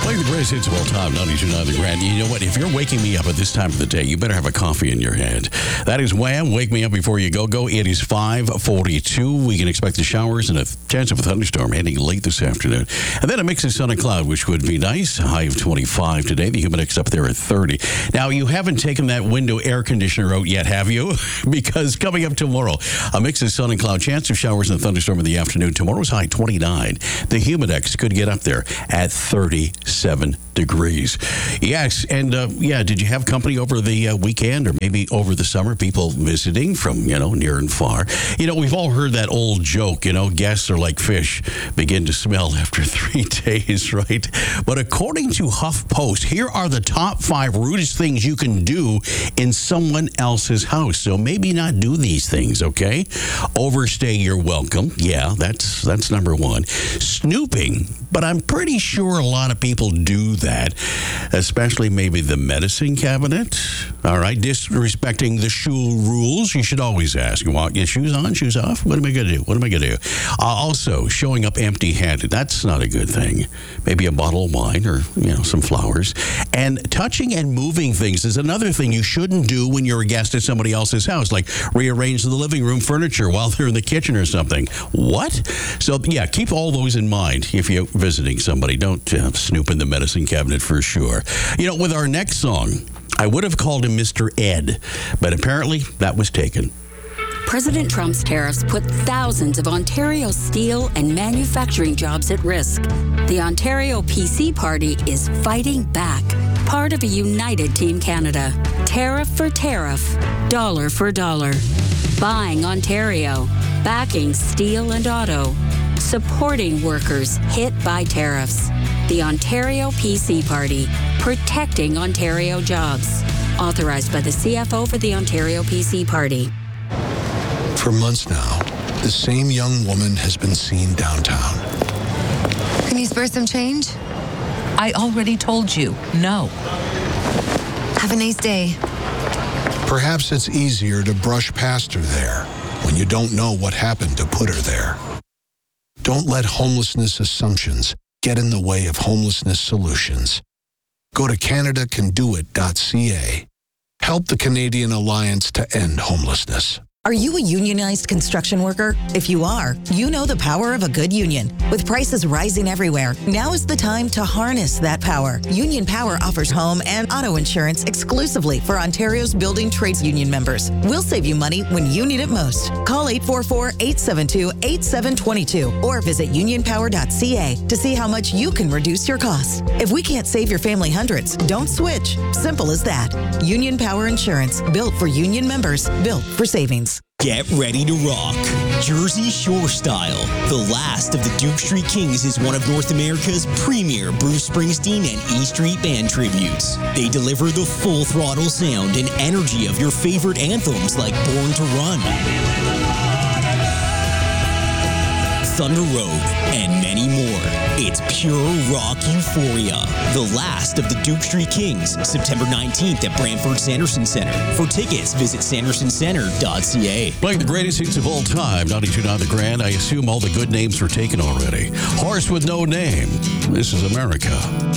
Playing the greatest hits of all time, 92.9 The Grand. You know what? If you're waking me up at this time of the day, you better have a coffee in your hand. That is Wham! Wake me up before you go. It is 5:42. We can expect the showers and a chance of a thunderstorm heading late this afternoon. And then a mix of sun and cloud, which would be nice. A high of 25 today. The humidex up there at 30. Now, you haven't taken that window air conditioner out yet, have you? Because coming up tomorrow, a mix of sun and cloud, chance of showers and a thunderstorm in the afternoon. Tomorrow's high 29. The humidex could get up there at 37 degrees. Yes, and did you have company over the weekend or maybe over the summer? People visiting from, near and far. We've all heard that old joke, guests are like fish, begin to smell after 3 days, right? But according to HuffPost, here are the top 5 rudest things you can do in someone else's house. So maybe not do these things, okay? Overstay your welcome. Yeah, that's number 1. Snooping, but I'm pretty sure a lot of people do that, especially maybe the medicine cabinet. All right, disrespecting the shoe rules. You should always ask, you want your shoes on, shoes off? What am I going to do? What am I going to do? Also, showing up empty-handed. That's not a good thing. Maybe a bottle of wine or, some flowers. And touching and moving things is another thing you shouldn't do when you're a guest at somebody else's house, like rearrange the living room furniture while they're in the kitchen or something. What? So, yeah, keep all those in mind if you're visiting somebody. Don't snoop in the medicine cabinet for sure. With our next song, I would have called him Mr. Ed, but apparently that was taken. President Trump's tariffs put thousands of Ontario steel and manufacturing jobs at risk. The Ontario PC Party is fighting back, part of a united Team Canada. Tariff for tariff, dollar for dollar. Buying Ontario, backing steel and auto, supporting workers hit by tariffs. The Ontario PC Party, protecting Ontario jobs. Authorized by the CFO for the Ontario PC Party. For months now, the same young woman has been seen downtown. Can you spare some change? I already told you, no. Have a nice day. Perhaps it's easier to brush past her there when you don't know what happened to put her there. Don't let homelessness assumptions get in the way of homelessness solutions. Go to CanadaCanDoIt.ca. Help the Canadian Alliance to End Homelessness. Are you a unionized construction worker? If you are, you know the power of a good union. With prices rising everywhere, now is the time to harness that power. Union Power offers home and auto insurance exclusively for Ontario's building trades union members. We'll save you money when you need it most. Call 844-872-8722 or visit unionpower.ca to see how much you can reduce your costs. If we can't save your family hundreds, don't switch. Simple as that. Union Power Insurance, built for union members, built for savings. Get ready to rock. Jersey Shore Style. The last of the Duke Street Kings is one of North America's premier Bruce Springsteen and E Street Band tributes. They deliver the full throttle sound and energy of your favorite anthems like Born to Run, Thunder Road, and many more. It's pure rock euphoria. The last of the Duke Street Kings, September 19th at Brantford Sanderson Center. For tickets, visit sandersoncentre.ca. Playing the greatest hits of all time, 92.9 The Grand. I assume all the good names were taken already. Horse with no name. This is America.